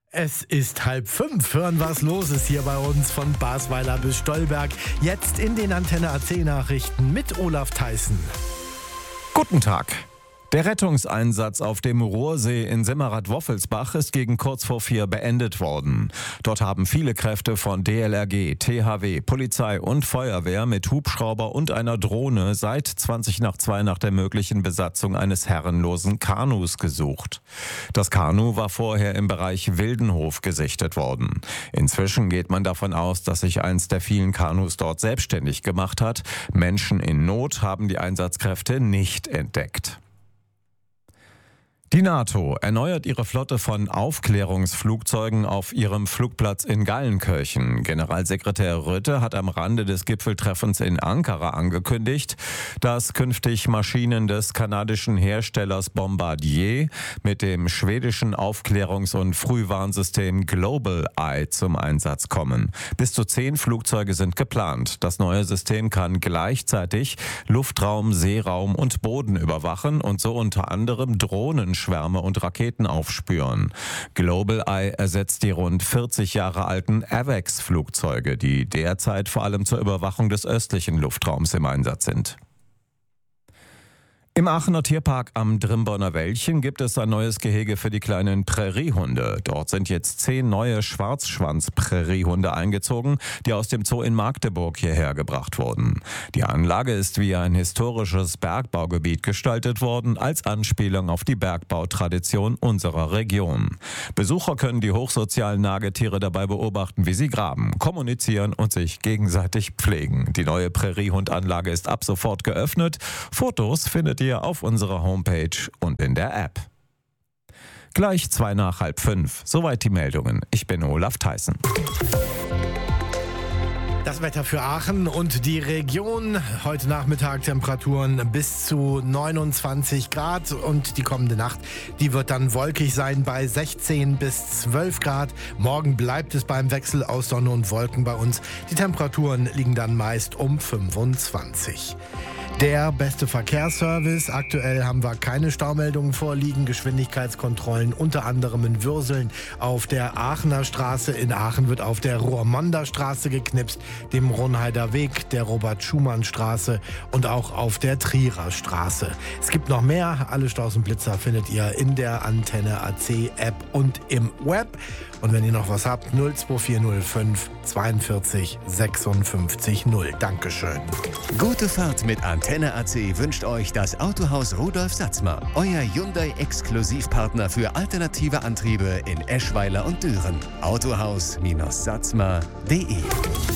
Es ist 4:30. Hören, was los ist hier bei uns von Basweiler bis Stolberg. Jetzt in den Antenne AC Nachrichten mit Olaf Theissen. Guten Tag. Der Rettungseinsatz auf dem Ruhrsee in Simmerath-Woffelsbach ist gegen kurz vor 4 beendet worden. Dort haben viele Kräfte von DLRG, THW, Polizei und Feuerwehr mit Hubschrauber und einer Drohne seit 1:20 nach der möglichen Besatzung eines herrenlosen Kanus gesucht. Das Kanu war vorher im Bereich Wildenhof gesichtet worden. Inzwischen geht man davon aus, dass sich eins der vielen Kanus dort selbstständig gemacht hat. Menschen in Not haben die Einsatzkräfte nicht entdeckt. Die NATO erneuert ihre Flotte von Aufklärungsflugzeugen auf ihrem Flugplatz in Gallenkirchen. Generalsekretär Rutte hat am Rande des Gipfeltreffens in Ankara angekündigt, dass künftig Maschinen des kanadischen Herstellers Bombardier mit dem schwedischen Aufklärungs- und Frühwarnsystem GlobalEye zum Einsatz kommen. Bis zu 10 Flugzeuge sind geplant. Das neue System kann gleichzeitig Luftraum, Seeraum und Boden überwachen und so unter anderem Drohnenschwärme und Raketen aufspüren. GlobalEye ersetzt die rund 40 Jahre alten AWACS-Flugzeuge, die derzeit vor allem zur Überwachung des östlichen Luftraums im Einsatz sind. Im Aachener Tierpark am Drimborner Wäldchen gibt es ein neues Gehege für die kleinen Präriehunde. Dort sind jetzt 10 neue Schwarzschwanz-Präriehunde eingezogen, die aus dem Zoo in Magdeburg hierher gebracht wurden. Die Anlage ist wie ein historisches Bergbaugebiet gestaltet worden, als Anspielung auf die Bergbautradition unserer Region. Besucher können die hochsozialen Nagetiere dabei beobachten, wie sie graben, kommunizieren und sich gegenseitig pflegen. Die neue Präriehundanlage ist ab sofort geöffnet. Fotos findet ihr auf unserer Homepage und in der App. Gleich 4:45. Soweit die Meldungen. Ich bin Olaf Theissen. Das Wetter für Aachen und die Region. Heute Nachmittag Temperaturen bis zu 29 Grad und die kommende Nacht, die wird dann wolkig sein bei 16 bis 12 Grad. Morgen bleibt es beim Wechsel aus Sonne und Wolken bei uns. Die Temperaturen liegen dann meist um 25. Der beste Verkehrsservice. Aktuell haben wir keine Staumeldungen vorliegen. Geschwindigkeitskontrollen unter anderem in Würseln auf der Aachener Straße. In Aachen wird auf der Rohrmonda Straße geknipst, dem Ronheider Weg, der Robert-Schumann-Straße und auch auf der Trierer Straße. Es gibt noch mehr. Alle Staus und Blitzer findet ihr in der Antenne AC App und im Web. Und wenn ihr noch was habt, 02405 42 56 0. Dankeschön. Gute Fahrt mit Antenne AC wünscht euch das Autohaus Rudolf Satzmer. Euer Hyundai-Exklusivpartner für alternative Antriebe in Eschweiler und Düren. Autohaus-satzmer.de